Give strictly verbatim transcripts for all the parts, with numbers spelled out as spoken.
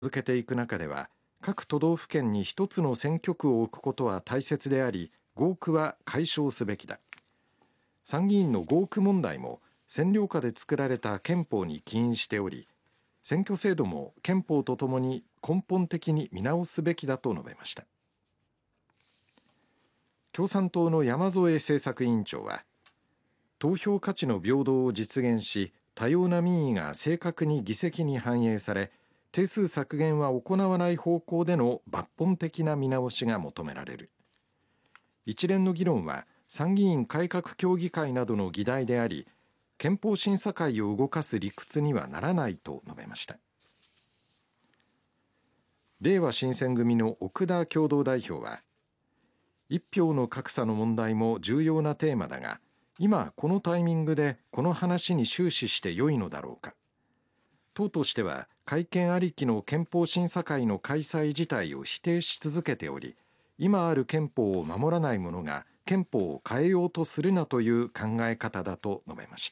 続けていく中では、各都道府県に一つの選挙区を置くことは大切であり、合区は解消すべきだ。参議院の合区問題も占領下で作られた憲法に起因しており、選挙制度も憲法とともに根本的に見直すべきだと述べました。共産党の山添政策委員長は、投票価値の平等を実現し、多様な民意が正確に議席に反映され、定数削減は行わない方向での抜本的な見直しが求められる。一連の議論は参議院改革協議会などの議題であり、憲法審査会を動かす理屈にはならないと述べました。れいわ新選組の奥田共同代表は、一票の格差の問題も重要なテーマだが、今このタイミングでこの話に終始して良いのだろうか。党としては改憲ありきの憲法審査会の開催自体を否定し続けており、今ある憲法を守らない者が憲法を変えようとするなという考え方だと述べました。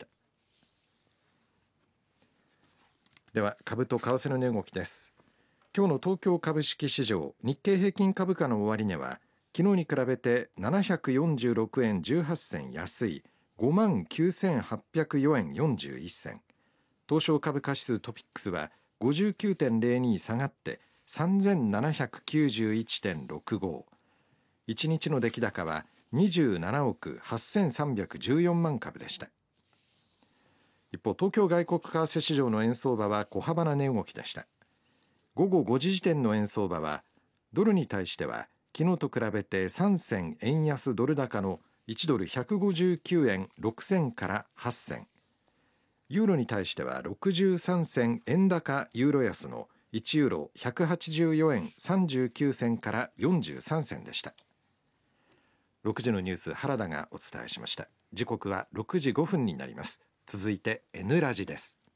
では株と為替の値動きです。今日の東京株式市場、日経平均株価の終値は昨日に比べてななひゃくよんじゅうろくえんじゅうはっせん安い ごまんきゅうせんはっぴゃくよえんよんじゅういっせん、東証株価指数トピックスは ごじゅうきゅうてんぜろに 下がってさんぜんななひゃくきゅうじゅういちてんろくご、いちにちの出来高はにじゅうななおくはっせんさんびゃくじゅうよんまん株でした。一方、東京外国為替市場の円相場は小幅な値動きでした。午後ごじ時点の円相場はドルに対しては昨日と比べてさん銭円安ドル高のいちドルひゃくごじゅうきゅうえんろく銭からはっ銭、ユーロに対してはろくじゅうさん銭円高ユーロ安のいちユーロひゃくはちじゅうよえんさんじゅうきゅう銭からよんじゅうさん銭でした。ろくじのニュース、原田がお伝えしました。時刻はろくじごふんになります。続いて N ラジです。